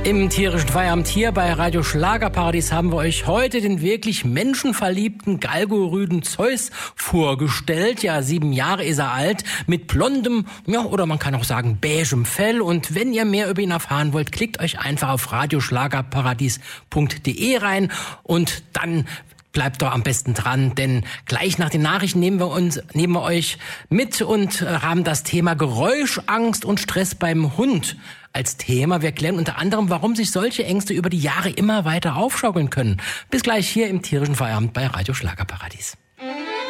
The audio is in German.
Im tierischen Feierabend hier bei Radio Schlagerparadies haben wir euch heute den wirklich menschenverliebten Galgo-Rüden Zeus vorgestellt. Ja, 7 Jahre ist er alt, mit blondem, ja, oder man kann auch sagen beigem Fell. Und wenn ihr mehr über ihn erfahren wollt, klickt euch einfach auf radioschlagerparadies.de rein und dann bleibt doch am besten dran, denn gleich nach den Nachrichten nehmen wir euch mit und haben das Thema Geräuschangst und Stress beim Hund als Thema. Wir klären unter anderem, warum sich solche Ängste über die Jahre immer weiter aufschaukeln können. Bis gleich hier im tierischen Feierabend bei Radio Schlagerparadies.